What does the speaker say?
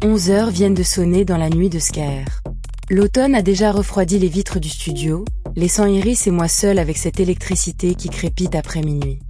11 heures viennent de sonner dans la nuit de Scaer. L'automne a déjà refroidi les vitres du studio, laissant Iris et moi seuls avec cette électricité qui crépite après minuit.